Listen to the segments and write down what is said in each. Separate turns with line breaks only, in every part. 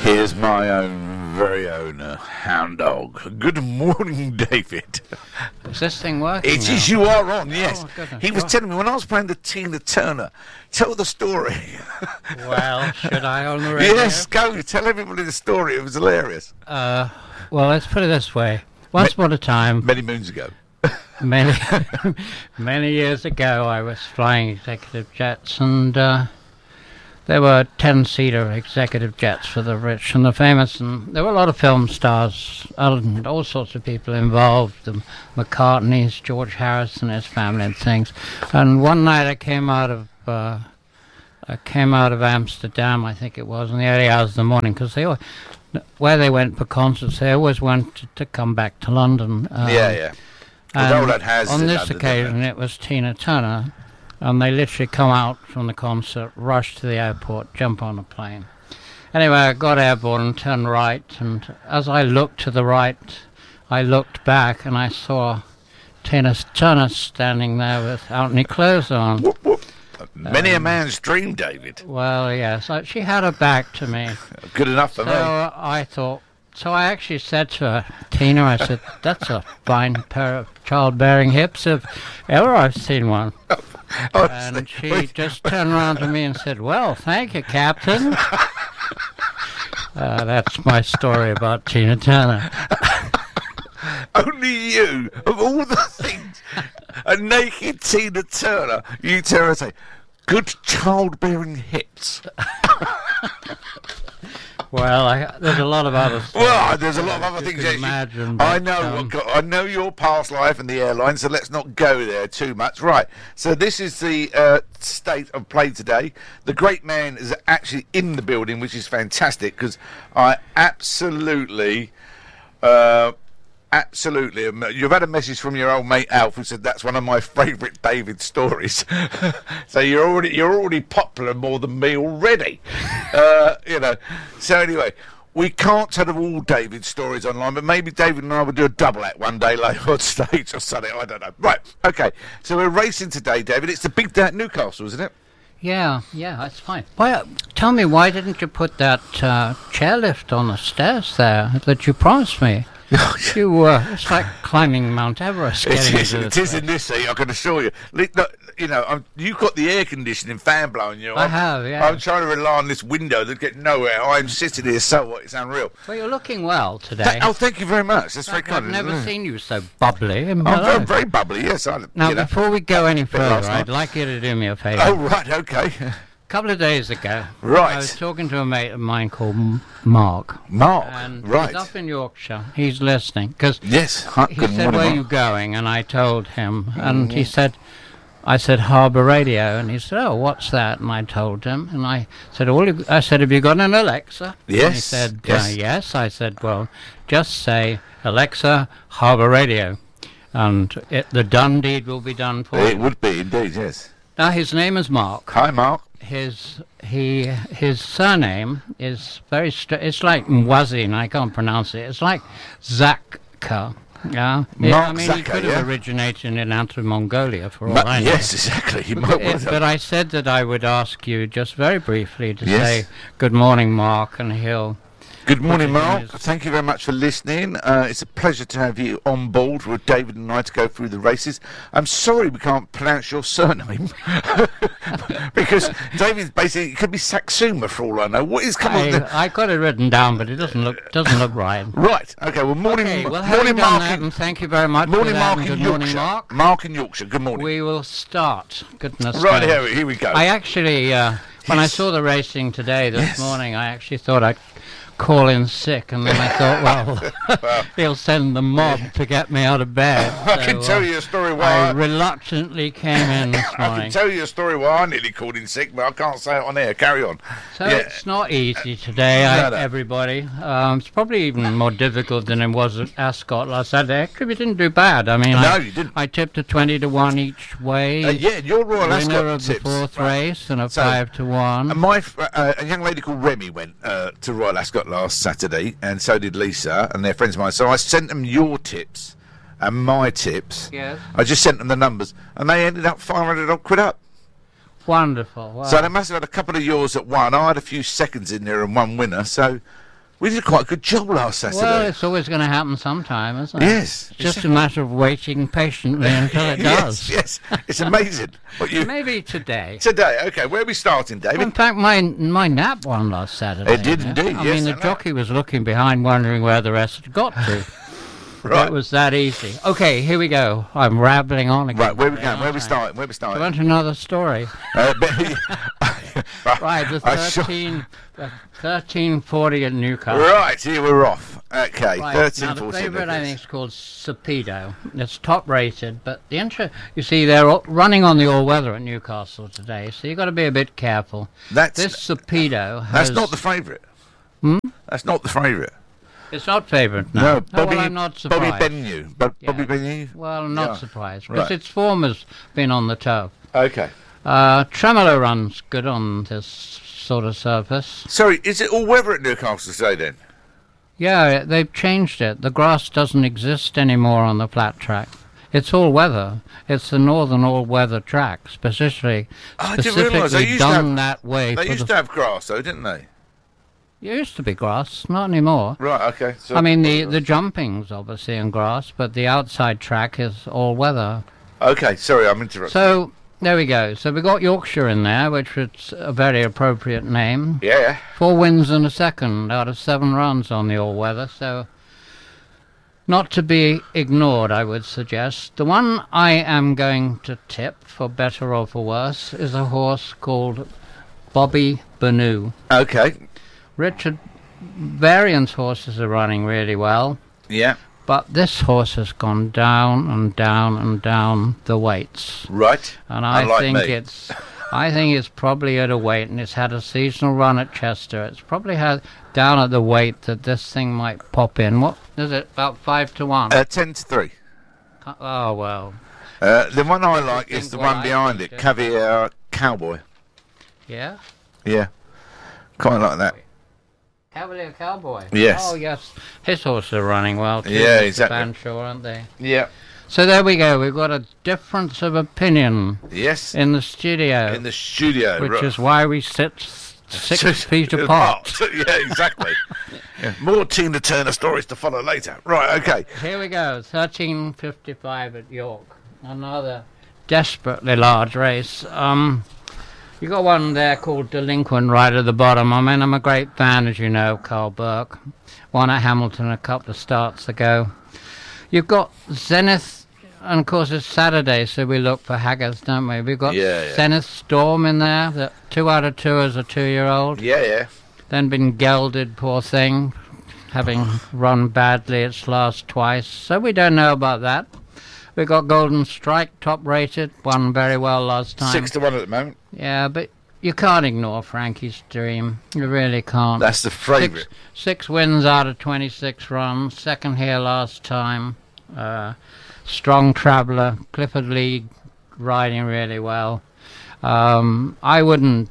Here's my own very own hound dog. Good morning, David.
Is this thing working?
It is. You are on. Yes.
Oh, goodness.
He was telling me when I was playing the Tina Turner. Tell the story.
Well, should I on the radio?
Yes, go. Tell everybody the story. It was hilarious.
Well, let's put it this way. Once upon a time,
Many moons ago.
many many years ago, I was flying executive jets, and there were 10-seater executive jets for the rich and the famous, and there were a lot of film stars and all sorts of people involved, the McCartneys, George Harrison, his family and things. And one night I came out of Amsterdam, I think it was, in the early hours of the morning, because where they went for concerts, they always wanted to come back to London.
Yeah.
And
that has
on
it
this
under,
occasion, it was Tina Turner, and they literally come out from the concert, rush to the airport, jump on a plane. Anyway, I got airborne and turned right, and as I looked to the right, I looked back, and I saw Tina Turner standing there without any clothes on.
Whoop, whoop. Many a man's dream, David.
Well, yes, she had her back to me.
Good enough for
So
me.
I thought, so I actually said to her, Tina, I said, that's a fine pair of childbearing hips if ever I've seen one. And she just turned around to me and said, well, thank you, Captain. That's my story about Tina Turner.
Only you, of all the things, a naked Tina Turner, you turn and say, good childbearing hips.
Well, there's a lot of other stuff.
Well, there's a lot of other things.
You can imagine,
I
but,
know. I know your past life and the airline, so let's not go there too much. Right. So this is the state of play today. The great man is actually in the building, which is fantastic because I absolutely. Absolutely. You've had a message from your old mate Alf who said that's one of my favourite David stories. So you're already popular more than me already. So anyway, we can't tell of all David's stories online, but maybe David and I will do a double act one day later on stage or something. I don't know. Right. Okay. So we're racing today, David. It's the big day at Newcastle, isn't it?
Yeah, that's fine. Tell me, why didn't you put that chairlift on the stairs there that you promised me? It's like climbing Mount Everest.
It is in this seat, I can assure you. You've got the air conditioning fan blowing you.
I have, yeah.
I'm trying to rely on this window to get nowhere. I'm sitting here, so what? It's unreal.
Well, you're looking well today.
Thank you very much. That's very kind.
I've never seen you so bubbly.
I'm very, very bubbly, yes.
Now, before we go any further, I'd like you to do me a favour.
Oh, right, okay.
A couple of days ago,
right,
I was talking to a mate of mine called Mark.
And right.
He's up in Yorkshire. He's listening. Cause
yes.
He said, where are you going? And I told him. And he said, I said, Harbour Radio. And he said, oh, what's that? And I told him. And I said, have you got an Alexa?
Yes.
And he said, yes. I said, well, just say, Alexa, Harbour Radio. And the done deed will be done for you.
It would be, indeed, yes.
Now, his name is Mark.
Hi, Mark.
His surname is very it's like Mwazin, I can't pronounce it. It's like Zakka. Yeah,
Mark
he
Zakka,
could have originated in Mongolia for all I know.
Yes, exactly.
But I said that I would ask you just very briefly to say good morning, Mark, and he'll.
Good morning, Mark. Thank you very much for listening. It's a pleasure to have you on board with David and I to go through the races. I'm sorry we can't pronounce your surname because David's basically, it could be Saxuma for all I know. What is
I got it written down, but it doesn't look right.
Right. Okay. Well, morning,
morning, Mark. And thank you very much.
Morning, Mark.
Good morning, Mark.
Mark in Yorkshire. Good morning.
We will start. Goodness.
Right here we go.
I actually, when I saw the racing today this morning, I actually thought I'd call in sick, and then I thought, well, he'll send the mob to get me out of bed.
I can tell you a story why
I reluctantly came in this morning.
I can tell you a story why I nearly called in sick, but I can't say it on air. Carry on.
So it's not easy today, everybody. It's probably even more difficult than it was at Ascot last Saturday. Actually, we didn't do bad. I mean,
you didn't.
I tipped a 20-1 each way.
Your Royal Ascot
winner of
tips.
The fourth race and a 5-1.
A young lady called Remy went to Royal Ascot last Saturday, and so did Lisa, and they're friends of mine. So I sent them your tips and my tips.
Yes.
I just sent them the numbers, and they ended up 500 odd quid up.
Wonderful. Wow.
So they must have had a couple of yours that won. I had a few seconds in there and one winner. So We did quite a good job last Saturday.
Well, it's always going to happen sometime, isn't it?
Yes.
It's just a matter of waiting patiently until it does.
Yes, it's amazing.
Maybe today.
Today, okay. Where are we starting, David?
In fact, my nap won last Saturday.
It did indeed,
I
yes,
mean, the
I know.
jockey was looking behind, wondering where the rest had got to.
Right.
It was that easy. Okay, here we go. I'm rambling on again.
Right, where we going?
aren't
Where we
I?
starting? Where we
I
starting?
want another story. Right, the
I saw-
1340 at Newcastle.
Right, here we're off. Okay,
Right,
13,
now the
14.
favourite I think is called Sapedo. It's top rated, but you see they're running on the all-weather at Newcastle today, so you've got to be a bit careful.
That's
This Sapedo has...
not the favourite.
Hmm?
That's not the favourite.
It's not favourite now.
No,
Oh,
Bobby.
well, I'm not surprised.
Bobby Benyu.
Yeah.
Bobby Benyu.
Well, I'm not
Yeah.
surprised, because
Right.
its form has been on the toe.
Okay.
Tremolo runs good on this sort of surface.
Sorry, is it all weather at Newcastle today then?
Yeah, they've changed it. The grass doesn't exist anymore on the flat track. It's all weather. It's the northern all-weather track, specifically
I didn't realise they used to
done
have-
that way.
They
for
used
the
to have grass though, didn't they?
It used to be grass, not anymore.
Right, okay. So
I mean, the jumping's obviously in grass, but the outside track is all weather.
Okay, sorry, I'm interrupting.
So there we go. So we got Yorkshire in there, which was a very appropriate name.
Yeah.
4 wins and a second out of 7 runs on the all-weather, so not to be ignored, I would suggest. The one I am going to tip, for better or for worse, is a horse called Bobby Banu.
Okay.
Richard Varian's horses are running really well,
Yeah.
but this horse has gone down and down and down the weights.
Right.
And I
Unlike
think
me.
it's probably at a weight, and it's had a seasonal run at Chester. It's probably had down at the weight that this thing might pop in. What is it? About 5 to 1.
10-3.
Oh well,
The one I like is
think
the
what
one
I
behind
think,
it,
do.
Caviar Cowboy.
yeah.
Yeah. Quite like that.
Cavalier Cowboy.
Yes.
Oh yes, his horses are running well too.
Yeah,
Mr.
exactly.
Banshaw, aren't they?
Yeah.
So there we go. We've got a difference of opinion
Yes.
in the studio,
In the studio.
which
right.
is why we sit 6 feet apart.
Yeah, exactly. Yeah. More Tina Turner stories to follow later. Right, okay.
Here we go, 13:55 at York. Another desperately large race. You got one there called Delinquent right at the bottom. I mean, I'm a great fan, as you know, Carl Burke. Won at Hamilton a couple of starts ago. You've got Zenith, and of course it's Saturday, so we look for Haggis, don't we? We've got
Yeah.
Zenith Storm in there, that 2 out of 2 as a 2-year-old.
Yeah.
Then been gelded, poor thing, having run badly its last twice. So we don't know about that. We got Golden Strike, top rated, won very well last time.
6-1 at the moment.
Yeah, but you can't ignore Frankie's Dream. You really can't.
That's the favourite.
Six wins out of 26 runs. Second here last time. Strong traveller. Clifford Lee riding really well. I wouldn't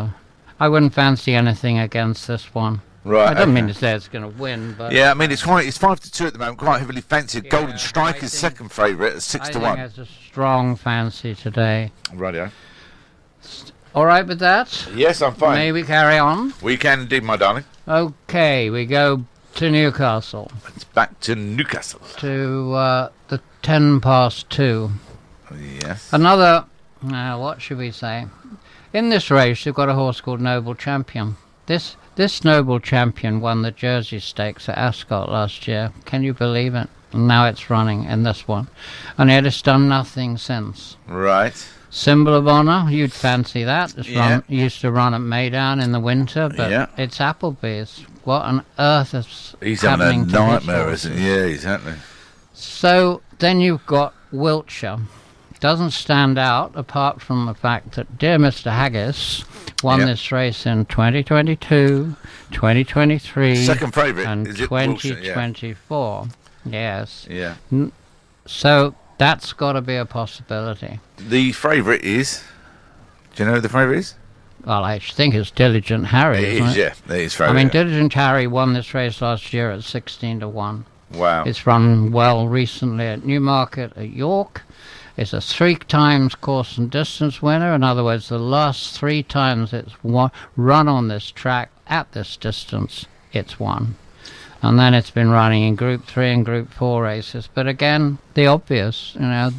fancy anything against this one.
Right.
I don't
okay.
mean to say it's going to win, but
Yeah, I mean it's 5-2 at the moment. Quite heavily fancied.
Yeah,
Golden Strike
I
is
think-
second favourite at
I
6-1.
think it's a strong fancy today.
Radio.
All right with that?
Yes, I'm fine.
May we carry on?
We can indeed, my darling.
Okay, we go to Newcastle,
It's back to Newcastle.
to the 2:10.
Yes.
Another, what should we say? In this race, you've got a horse called Noble Champion. This Noble Champion won the Jersey Stakes at Ascot last year. Can you believe it? And now it's running in this one. And yet it's done nothing since.
Right.
Symbol of Honour, you'd fancy that. It's
Yeah.
used to run at Maydown in the winter, but
Yeah.
it's Applebee's. What on earth is
He's having a
happening to
nightmare,
his
isn't he? Yeah, exactly.
So then you've got Wiltshire. Doesn't stand out apart from the fact that dear Mr. Haggis won
Yeah.
this race in 2022, 2023,
Second favourite.
and
Is it Wiltshire?
2024. Yes.
Yeah.
So that's got to be a possibility.
The favourite is. Do you know who the favourite is?
Well, I think it's Diligent Harry,
It
isn't
is,
it?
yeah. It is
I
favourite.
mean, Diligent Harry won this race last year at 16-1.
wow.
It's run well recently at Newmarket, at York. It's a 3 times course and distance winner. In other words, the last 3 times it's run on this track at this distance, it's won. And then it's been running in Group 3 and Group 4 races. But again, the obvious,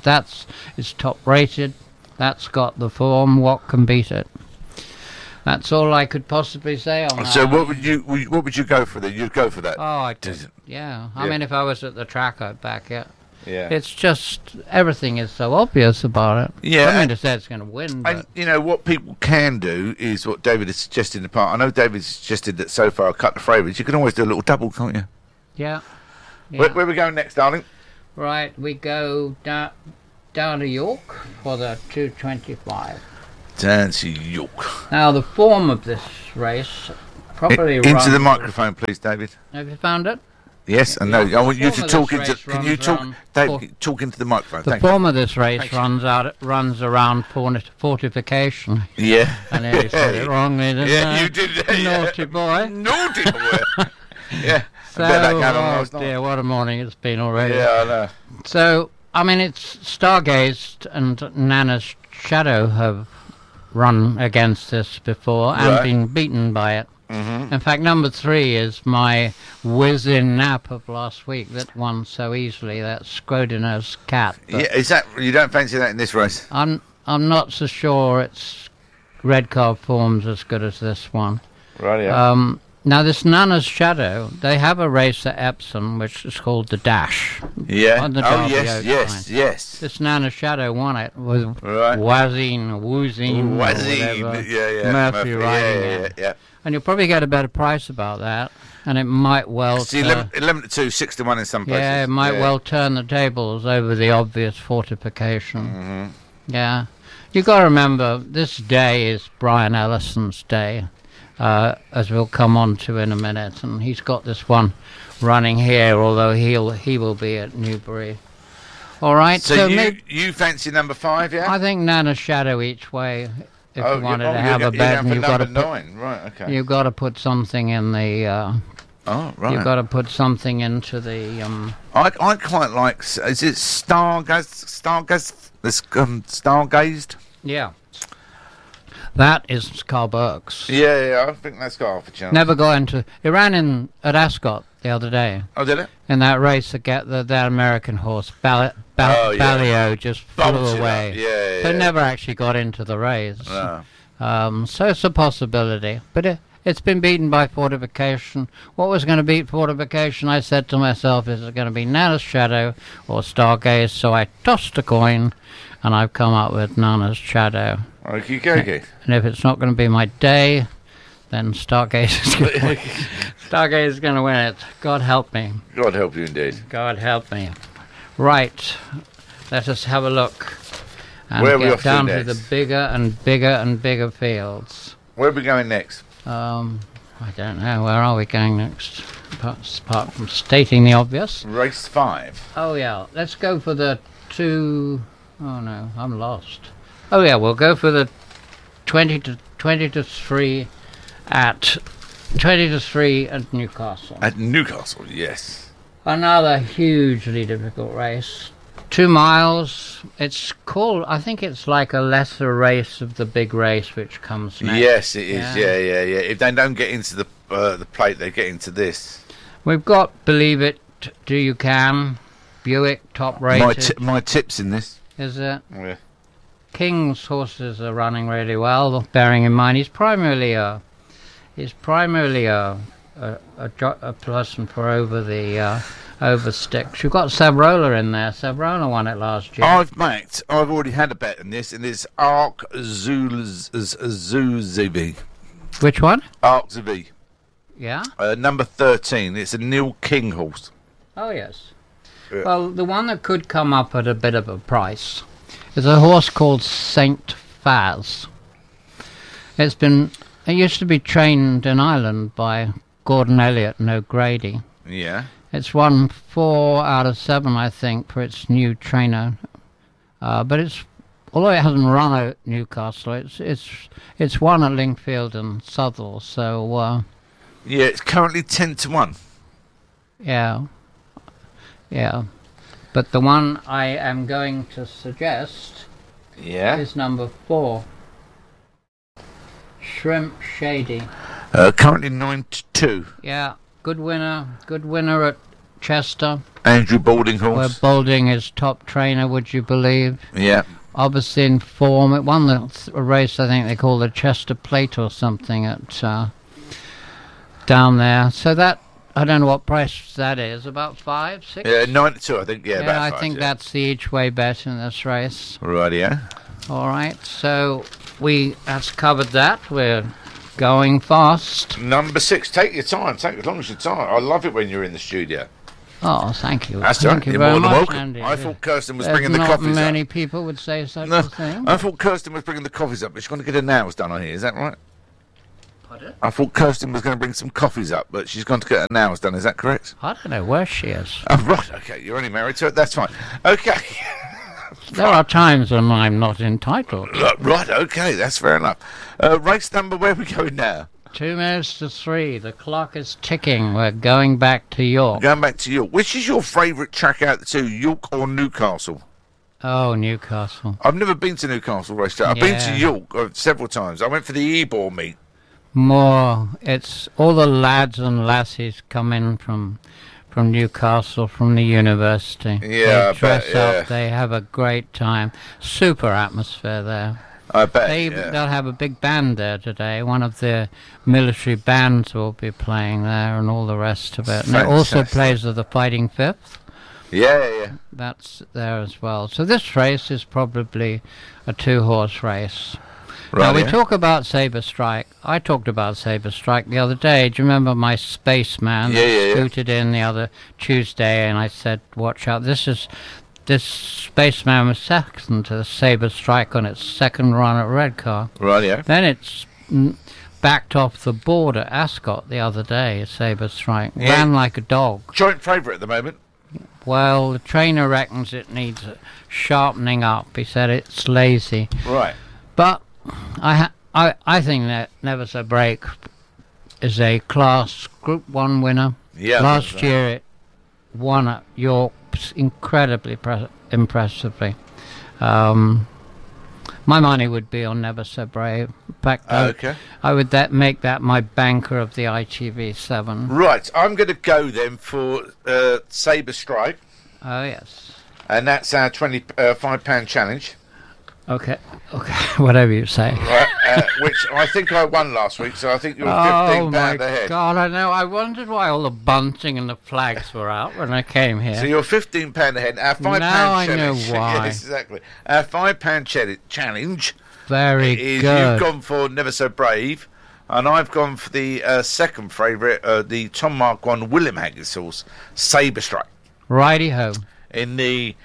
it's top rated, that's got the form, what can beat it? That's all I could possibly say on that.
So what would you go for then? You'd go for that?
Oh, I did. Yeah. I mean, if I was at the track, I'd back it.
Yeah.
It's just, everything is so obvious about it.
Yeah.
I mean to say it's going to win. But
And, what people can do is what David has suggested in the past. I know David suggested that so far I cut the favourites. You can always do a little double, can't you?
yeah.
Where are we going next, darling?
Right, we go down to York for the 225.
Down to York.
Now, the form of this race probably
Into the microphone, please, David.
Have you found it?
Yes, I know. I want you to
form of
talk
this
into.
race
Can you
runs
talk,
around
David? Talk into the microphone.
The
Thank you.
form of this race runs around fortification.
Yeah.
I nearly said it wrongly, didn't I?
Yeah, you did.
Naughty boy.
Naughty boy. Yeah.
So,
I bet that came on last night.
dear, what a morning it's been already.
Yeah, I know.
So, I mean, it's Stargazed and Nana's Shadow have run against this before and
Right.
been beaten by it.
Mm-hmm.
In fact, number 3 is my whiz-in nap of last week that won so easily. That's Scrodinger's cat. But
Yeah, is that you don't fancy that in this race?
I'm not so sure its red card form's as good as this one.
Right. Yeah.
Now, this Nana's Shadow, they have a race at Epsom which is called the Dash.
Yeah.
on the
Oh
Derby
yes,
Oak
yes,
line.
yes.
This Nana's Shadow won it with
Right.
Woozine, or whatever,
Yeah.
Murphy riding it.
Yeah.
And you'll probably get a better price about that, and it might well
See, 11 to 2, 6 to 1 in some places.
yeah, it might well turn the tables over the obvious fortification.
Mm-hmm.
Yeah. You've got to remember, this day is Brian Ellison's day, as we'll come on to in a minute, and he's got this one running here, although he will be at Newbury. All right,
So
maybe,
you fancy number 5, yeah?
I think Nana's Shadow each way. If you wanted to have
you're
a bet,
going for
you've got to
number
put
9, right? Okay.
you've got to put something in the.
Oh, right.
You've got to put something into the.
I quite like. Is it Stargazed? This Stargazed?
Yeah. That is Carl Burke's.
Yeah. I think that's got half a chance.
Never got into. It ran at Ascot the other day
Oh, did it?
in that race that American horse
yeah.
Ballio just flew
Bolted
away.
up. Yeah.
But never actually got into the race.
No.
So it's a possibility. But it's been beaten by Fortification. What was going to beat Fortification, I said to myself, is it going to be Nana's Shadow or Stargaze? So I tossed a coin, and I've come up with Nana's Shadow.
Okay.
And if it's not going to be my day, then Stargaze is going to win. Stargaze is going to win it. God help me.
God help you indeed.
God help me. Right. Let us have a look. And
Where are we
get
off to
down to
next?
the bigger and bigger and bigger fields.
Where are we going next?
I don't know. Where are we going next? Apart from stating the obvious.
Race 5.
Oh, yeah. Let's go for the 2... Oh, no. I'm lost. Oh, yeah. We'll go for the 20 to 3 at 20 to 3 at Newcastle.
At Newcastle, yes.
Another hugely difficult race. 2 miles. It's called, I think it's like a lesser race of the big race which comes next.
Yes, it is.
Yeah.
Yeah. If they don't get into the plate, they get into this.
We've got Believe It, Do You Can, Buick, top rated.
My tips in this.
Is it?
Yeah.
King's horses are running really well, bearing in mind he's primarily a person for over sticks. You've got Savrola in there. Savrola won it last year.
I've already had a bet on this, and it's Arc Zuzivi.
Which one?
Arc Zuzivi.
Yeah?
Number 13. It's a Neil King horse.
Oh, yes.
Yeah.
Well, the one that could come up at a bit of a price is a horse called Saint Faz. It used to be trained in Ireland by Gordon Elliott and O'Grady.
Yeah.
It's won 4 out of 7, I think, for its new trainer. But although it hasn't run at Newcastle, it's won at Lingfield and Southwell. So
Yeah, it's currently 10 to 1.
yeah. But the one I am going to suggest
Yeah.
is number 4, Shrimp Shady.
Currently 9 to 2.
Yeah, Good winner at Chester.
Andrew
Where
Baldinghorse.
Balding is top trainer, would you believe?
Yeah.
Obviously in form. It won a race, I think they call the Chester Plate or something at down there. So that, I don't know what price that is, about 5, 6?
Yeah, 92, I think. Yeah, about
I
5,
think that's the each way bet in this race.
Rightio.
All right, so that's covered that. We're going fast.
Number 6, take your time. Take as long as your time. I love it when you're in the studio.
Oh, thank you.
That's
Thank
right.
you
You're
very
more than
much,
welcome.
Andy.
I thought Kirsten was
There's
bringing the
not
coffees
many
up.
people would say such
No,
a thing.
I thought Kirsten was bringing the coffees up, but she's going to get her nails done on here. Is that right?
Pardon?
I thought Kirsten was going to bring some coffees up, but she's going to get her nails done. Is that correct?
I don't know where she is.
Oh, right. Okay. You're only married to it. That's fine. Okay.
There are times when I'm not entitled.
Right. Okay. That's fair enough. Race number, where are we going now?
2 minutes to 3. The clock is ticking. We're going back to York.
Going back to York. Which is your favourite track out of the two, York or Newcastle?
Oh, Newcastle.
I've never been to Newcastle racetrack. I've been to
Yeah.
York several times. I went for the Ebor meet.
More. It's all the lads and lassies come in from Newcastle, from the university.
Yeah, I
They dress
bet, yeah.
up. They have a great time. Super atmosphere there.
I bet.
They'll have a big band there today. One of the military bands will be playing there and all the rest of it. And it also
Fantastic.
plays with the Fighting Fifth.
Yeah.
That's there as well. So this race is probably a 2-horse race.
Right.
Now we talk about Sabre Strike. I talked about Sabre Strike the other day. Do you remember my spaceman that scooted in the other Tuesday and I said, watch out. This spaceman was second to the Sabre Strike on its second run at Redcar.
Right.
Then it's backed off the board at Ascot the other day, Sabre Strike.
Yeah.
Ran like a dog.
Joint favourite at the moment.
Well, the trainer reckons it needs sharpening up. He said it's lazy.
Right.
But I think that Never Say Break is a class Group 1 winner.
Yeah.
Last year it won at York incredibly impressively. My money would be on Never Say Brave. In fact,
Okay.
I would make that my banker of the ITV7.
Right. I'm going to go then for Sabre Strike,
Oh, yes.
and that's our £25 challenge.
Okay, whatever you say.
Right, which I think I won last week, so I think you're
Oh
£15
my
ahead.
God! I know. I wondered why all the bunting and the flags were out when I came here.
So you're £15 ahead. Our £5
Now I know
challenge.
why.
Yes, exactly. Our £5 challenge
Very
is
good.
you've gone for Never So Brave, and I've gone for the second favourite, the Tom Mark 1 William Haggis horse, Sabre Strike,
Righty ho.
in the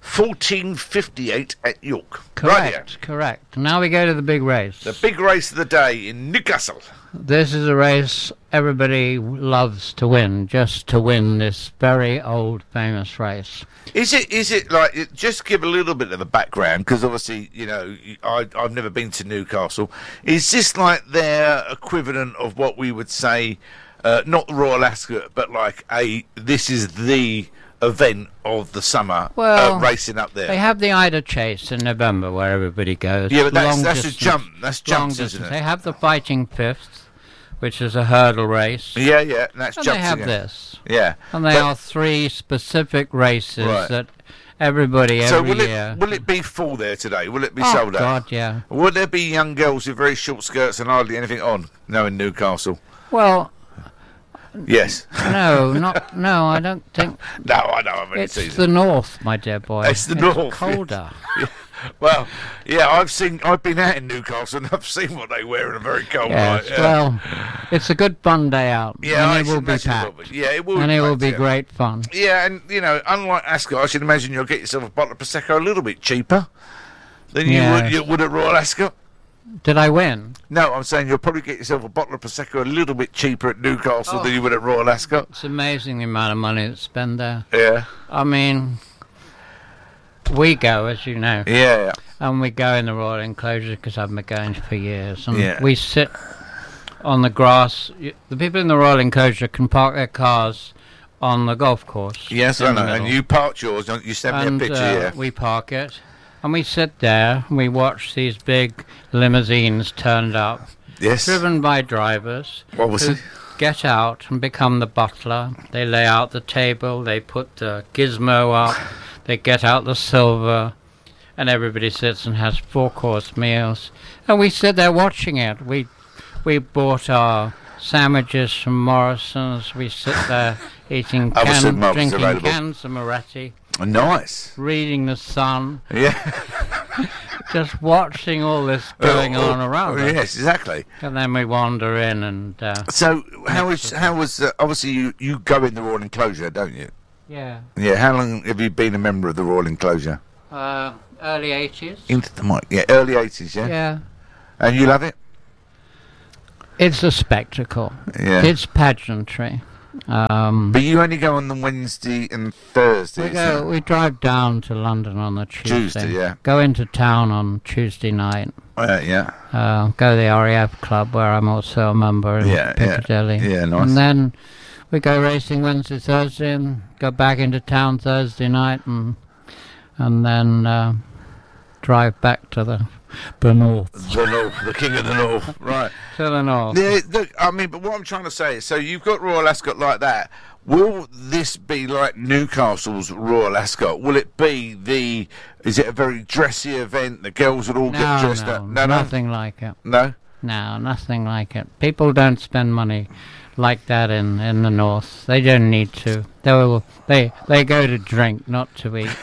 1458 at York.
Correct. Now we go to the big race.
The big race of the day in Newcastle.
This is a race everybody loves to win, just to win this very old famous race.
Is it like, just give a little bit of the background, because obviously, I've never been to Newcastle. Is this like their equivalent of what we would say, not the Royal Ascot, but like this is the event of the summer, racing up there?
They have the Ida Chase in November where everybody goes.
Yeah, but that's a
distance,
jump. That's
long
jumps,
distance.
isn't it?
They have the Fighting Fifth, which is a hurdle race.
Yeah, and that's
And
jumps
they have
again.
this.
Yeah.
And they are 3 specific races
Right.
that everybody
So
every year...
will it be full there today? Will it be
Oh,
sold out?
God, yeah.
Will there be young girls with very short skirts and hardly anything on? No, in Newcastle.
Well,
Yes.
no, I don't think...
No, I know. I've only
It's
seen
the north, my dear boy.
It's the north, yes.
colder.
Well, yeah, I've been out in Newcastle and I've seen what they wear in a very cold
Yes,
night. Yeah.
well, it's a good fun day out.
Yeah, I
and it
should
will be
imagine it
packed.
will be. Yeah, it will
and
be
it will
packed,
be
yeah.
great fun.
Yeah, and unlike Ascot, I should imagine you'll get yourself a bottle of Prosecco a little bit cheaper than
Yes.
you would at Royal Ascot.
Did I win?
No, I'm saying you'll probably get yourself a bottle of Prosecco a little bit cheaper at Newcastle
Oh.
than you would at Royal Ascot.
It's amazing the amount of money that's spent there.
Yeah.
I mean, we go, as you know,
Yeah.
and we go in the Royal Enclosure because I've been going for years. And
Yeah.
we sit on the grass. The people in the Royal Enclosure can park their cars on the golf course.
Yes,
in
I
the
know. And
middle.
you parked yours. You sent me
And
a picture, yeah.
we park it, and we sit there, and we watch these big limousines turned up,
Yes.
driven by drivers
What was it?
get out and become the butler. They lay out the table, they put the gizmo up, they get out the silver, and everybody sits and has 4-course meals. And we sit there watching it. We bought our sandwiches from Morrison's. We sit there eating drinking cans of Moretti.
Nice.
Reading The Sun.
Yeah.
Just watching all this going on around us.
Yes, exactly.
And then we wander in and...
so, how was obviously you go in the Royal Enclosure, don't you?
Yeah.
Yeah, how long have you been a member of the Royal Enclosure?
Early 80s.
Into the mic. Yeah, early 80s, yeah?
Yeah.
And you love it?
It's a spectacle.
Yeah.
It's pageantry.
But you only go on the Wednesday and Thursday.
We drive down to London on the Tuesday.
Yeah.
Go into town on Tuesday night.
Yeah.
Go to the RAF club where I'm also a member in Piccadilly.
Yeah, nice.
And then we go racing Wednesday, Thursday, and go back into town Thursday night, and then drive back to the north.
The north, the king of the north, right?
To the north.
Yeah, look, I mean, but what I'm trying to say is, so you've got Royal Ascot like that. Will this be like Newcastle's Royal Ascot? Will it be is it a very dressy event? The girls would all get dressed up? No,
nothing like it.
No?
No, nothing like it. People don't spend money like that in the north. They don't need to. They go to drink, not to eat.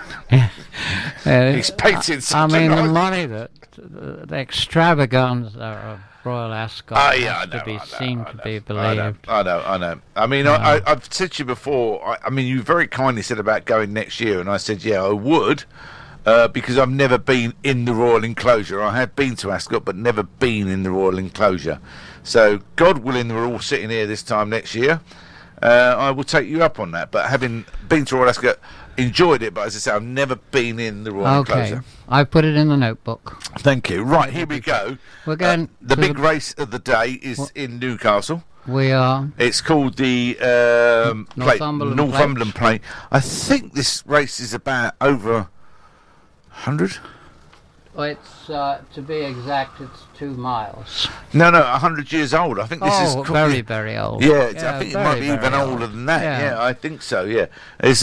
He's painted such
the money the extravaganza of Royal Ascot to be believed.
I know. I mean, I've said to you before, I mean, you very kindly said about going next year, and I said, yeah, I would, because I've never been in the Royal Enclosure. I have been to Ascot, but never been in the Royal Enclosure. So, God willing, we're all sitting here this time next year. I will take you up on that. But having been to Royal Ascot, enjoyed it, but as I say, I've never been in the Royal Enclosure.
I put it in the notebook.
Thank you. Right, here we go.
We're going.
The big race of the day is in Newcastle.
We are.
It's called the Northumberland Plate. I think this race is about over 100.
Well, it's to be exact, it's 2 miles.
No, 100 years old. I think this is
very, very old.
Yeah, I think it might be even older than that. Yeah, I think so. Yeah, it's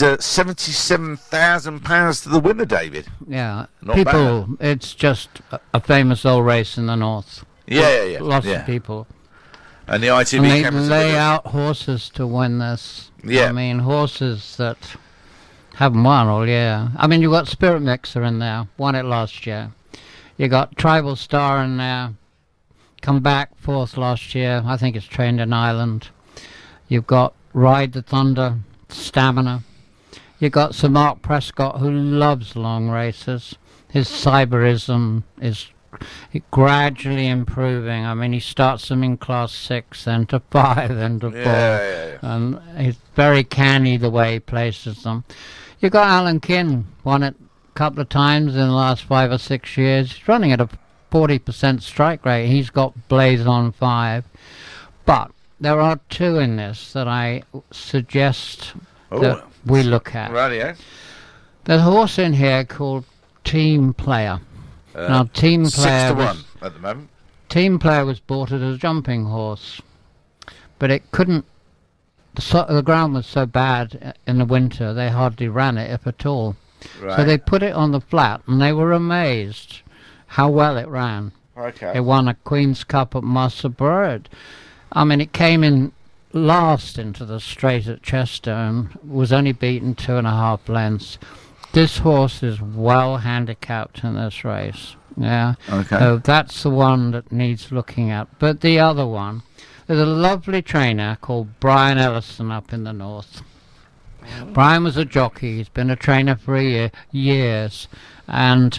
£77,000 to the winner, David.
Yeah,
Not bad.
It's just a famous old race in the north.
Yeah.
Lots of people.
And the ITV
cameras lay out horses to win this.
Yeah,
I mean horses that haven't won all year. I mean, you've got Spirit Mixer in there, won it last year. You got Tribal Star in there, come back 4th last year. I think it's trained in Ireland. You've got Ride the Thunder, Stamina. You've got Sir Mark Prescott, who loves long races. His cyberism is gradually improving. I mean, he starts them in class 6, then to 5, then to 4.
Yeah.
And he's very canny the way he places them. You've got Alan King, won it couple of times in the last 5 or 6 years. He's running at a 40% strike rate. He's got Blaze on 5. But there are 2 in this that I suggest that we look at.
Radio.
There's a horse in here called Team Player. Now, Team Player
6-1 at the moment.
Team Player was bought as a jumping horse, but it couldn't. The ground was so bad in the winter they hardly ran it, if at all.
Right.
So they put it on the flat, and they were amazed how well it ran.
Okay.
It won a Queen's Cup at Musselburgh. I mean, it came in last into the straight at Chester and was only beaten 2.5 lengths. This horse is well handicapped in this race. Yeah.
Okay.
So that's the one that needs looking at. But the other one, there's a lovely trainer called Brian Ellison up in the north. Brian was a jockey. He's been a trainer for years, and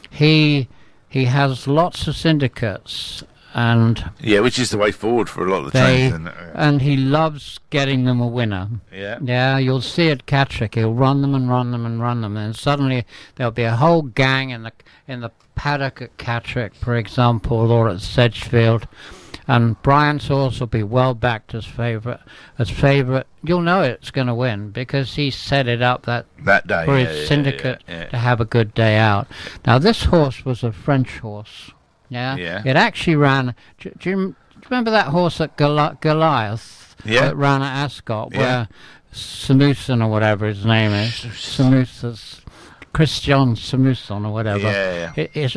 he has lots of syndicates, and
which is the way forward for a lot of the trainers, isn't it?
And he loves getting them a winner. Yeah, you'll see at Catterick, he'll run them, and suddenly there'll be a whole gang in the paddock at Catterick, for example, or at Sedgefield. And Brian's horse will be well backed as favourite. You'll know it's going to win because he set it up that day for his syndicate to have a good day out. Now, this horse was a French horse. Yeah. It actually ran. Do you remember that horse at Goliath that ran at Ascot, where Samuson or whatever his name is, Samusas, Christian Samuson or whatever.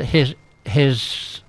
His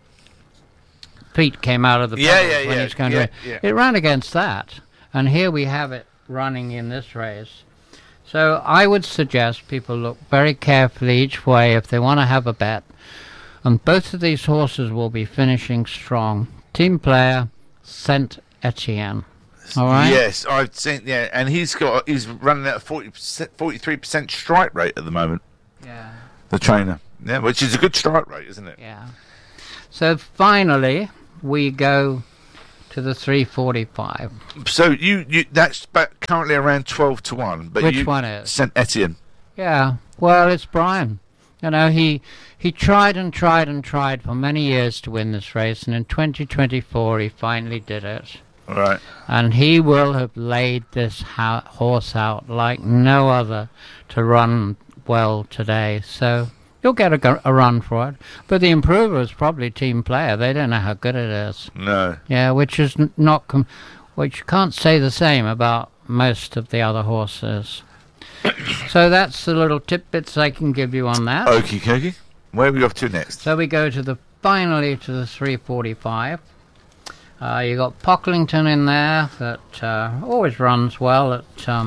feet came out of the pedals when he's going to. It ran against that, and here we have it running in this race. So I would suggest people look very carefully each way if they want to have a bet. And both of these horses will be finishing strong. Team Player, Saint Etienne. All right?
Yes, I've seen, and he's running at a 43% strike rate at the moment.
Yeah.
The trainer. Yeah, which is a good strike rate, isn't it?
Yeah. So finally, we go to the 345.
So you that's currently around 12 to 1. But
which one is?
Saint Etienne.
Yeah. Well, it's Brian. You know, he tried and tried and tried for many years to win this race, and in 2024 he finally did it.
Right.
And he will have laid this horse out like no other to run well today. So you'll get a run for it. But the improver is probably Team Player. They don't know how good it is.
No.
Yeah, which is which you can't say the same about most of the other horses. So that's the little tidbits I can give you on that.
Okie dokie. Where are we off to next?
So we go to finally to the 345. You got Pocklington in there that always runs well at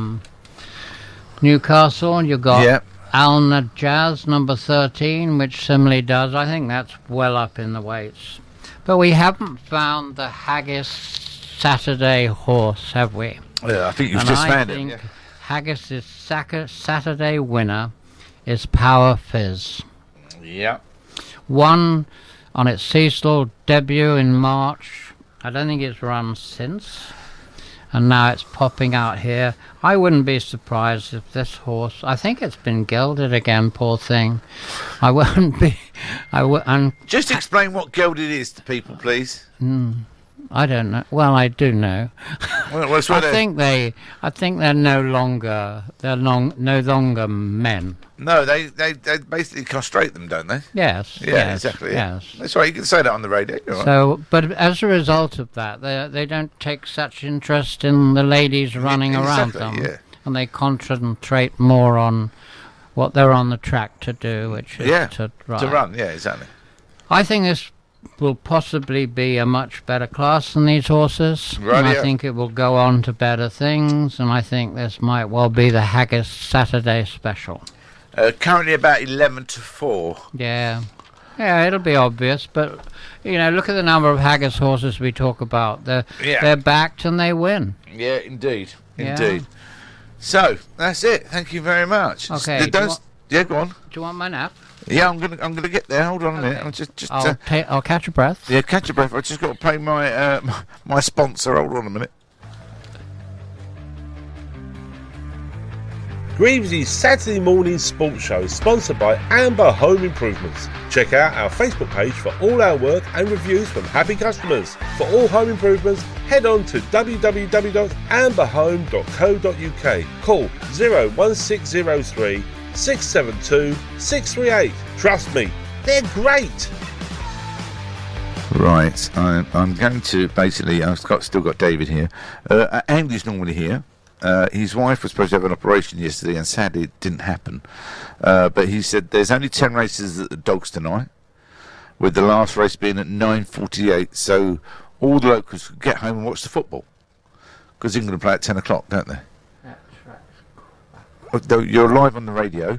Newcastle. And you got Alna Jazz, number 13, which similarly does. I think that's well up in the weights. But we haven't found the Haggis Saturday horse, have we?
Yeah, I think you've just found it. Yeah.
Haggis's Saturday winner is Power Fizz.
Yeah.
Won on its Cecil debut in March. I don't think it's run since. And now it's popping out here. I wouldn't be surprised if this horse... I think it's been gelded again, poor thing. I wouldn't be...
Just explain what gelded is to people, please.
I don't know. Well, I do know.
Well,
I think they're no longer men.
No, they basically castrate them, don't they?
Yes.
Yeah, exactly. Yeah.
Yes.
That's right. You can say that on the radio.
So, but as a result of that, they don't take such interest in the ladies running around them, and they concentrate more on what they're on the track to do, which is to run.
To run, yeah, exactly.
I think this will possibly be a much better class than these horses.
Right,
and I think it will go on to better things, and I think this might well be the Haggis Saturday special.
Currently about 11 to 4.
Yeah, it'll be obvious, but look at the number of Haggis horses we talk about. They're backed and they win.
Yeah, indeed. So that's it. Thank you very much.
Okay.
Go on.
Do you want my nap?
Yeah, I'm gonna get there. Hold on a minute.
I'll catch your breath.
Yeah, catch your breath. I just got to pay my my sponsor. Hold on a minute.
Greaves' Saturday morning sports show is sponsored by Amber Home Improvements. Check out our Facebook page for all our work and reviews from happy customers. For all home improvements, head on to www.amberhome.co.uk. Call 01603 672 638. Trust me, they're great.
Right, I'm going to basically. Still got David here. Andy's normally here. His wife was supposed to have an operation yesterday, and sadly it didn't happen. But he said there's only 10 races at the Dogs tonight, with the last race being at 9:48. So all the locals could get home and watch the football, because England play at 10 o'clock, don't they? You're live on the radio.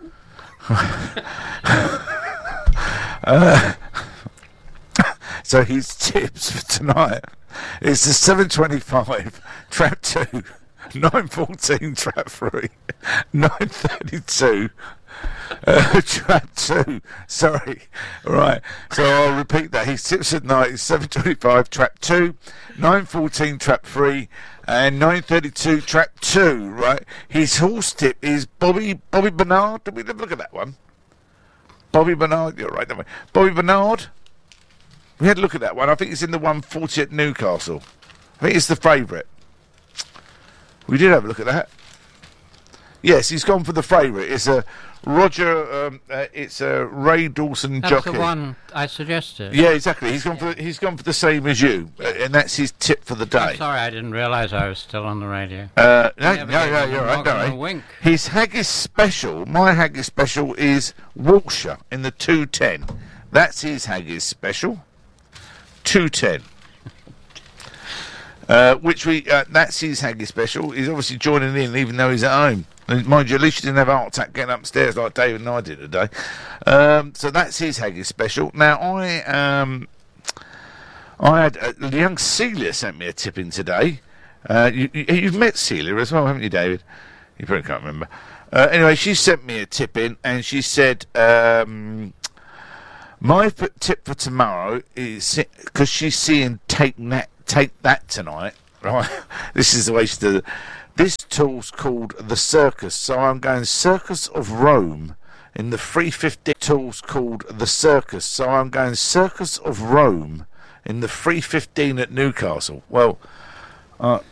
So his tips for tonight is the 7:25 trap 2, 9:14 trap 3, 9:32 trap 2. Sorry, right. So I'll repeat that. His tips at night is 7:25 trap 2, 9:14 trap 3. And 9:32 trap 2, right? His horse tip is Bobby Bernard. Did we look at that one? Bobby Bernard, you're right, don't we? Bobby Bernard. We had a look at that one. I think it's in the 140 at Newcastle. I think it's the favourite. We did have a look at that. Yes, he's gone for the favourite. It's a Roger, it's Ray Dawson
That's
jockey.
the one I suggested.
Yeah, exactly. He's gone for the same as you, and that's his tip for the day.
I'm sorry, I didn't realise I was still on the radio.
No,
Never gave him
you're
a
right,
nod
don't
and a
worry.
wink.
His haggis special, my haggis special is Wiltshire in the 210. That's his haggis special. 210. That's his haggis special. He's obviously joining in, even though he's at home. And mind you, at least he didn't have a heart attack getting upstairs like David and I did today. So that's his haggis special. Now, I had the young Celia sent me a tip in today. You've met Celia as well, haven't you, David? You probably can't remember. Anyway, she sent me a tip in, and she said, my tip for tomorrow is, because she's seeing Take That tonight, right? This is the way she does it. This tool's called the Circus, so I'm going Circus of Rome in the 315. Tool's called the Circus, so I'm going Circus of Rome in the 315 at Newcastle. Well,